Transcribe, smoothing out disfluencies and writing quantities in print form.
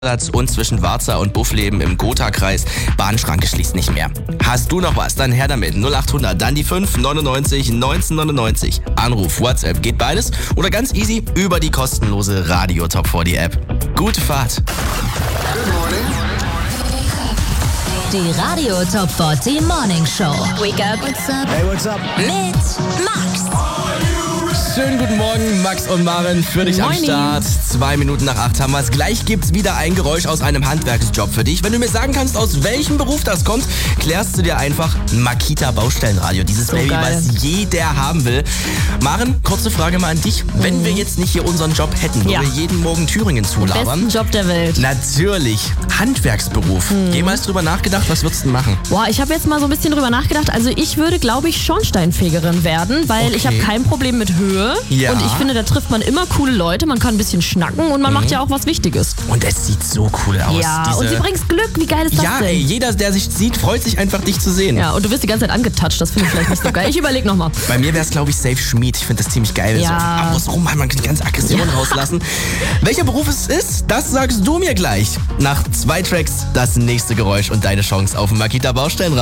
Und zwischen Warza und Buffleben im Gotha-Kreis. Bahnschranke schließt nicht mehr. Hast du noch was? Dann her damit. 0800, dann die 5 99 1999. Anruf, WhatsApp, geht beides. Oder ganz easy über die kostenlose Radio Top 40 App. Gute Fahrt. Die Radio Top 40 Morning Show. Wake up. What's up? Hey, what's up? Mit Max. Schönen guten Morgen, Max und Maren, für dich am Start. 2 Minuten nach 8 haben wir es. Gleich gibt's wieder ein Geräusch aus einem Handwerksjob für dich. Wenn du mir sagen kannst, aus welchem Beruf das kommt, klärst du dir einfach Makita Baustellenradio. Dieses So Baby, geil. was jeder haben will. Maren, kurze Frage mal an dich. Wenn wir jetzt nicht hier unseren Job hätten, wo Ja. wir jeden Morgen Thüringen zulabern. Besten Job der Welt. Natürlich, Handwerksberuf. Jemals drüber nachgedacht, was würdest du denn machen? Boah, ich habe jetzt mal so ein bisschen drüber nachgedacht. Also ich würde, glaube ich, Schornsteinfegerin werden, weil ich habe kein Problem mit Höhe. Ja. Und ich finde, da trifft man immer coole Leute, man kann ein bisschen schnacken und man macht ja auch was Wichtiges. Und es sieht so cool aus. Ja, und sie bringt's Glück. Wie geil ist das Ja, denn? ey, jeder, der sich sieht, freut sich einfach, dich zu sehen. Ja, und du wirst die ganze Zeit angetatscht, das finde ich vielleicht nicht so geil. Ich überlege nochmal. Bei mir wäre es, glaube ich, Safe Schmied. Ich finde das ziemlich geil. Ja. So außenrum hat man die ganze Aggression rauslassen. Welcher Beruf es ist, das sagst du mir gleich. Nach 2 Tracks das nächste Geräusch und deine Chance auf dem Makita Baustellenradio.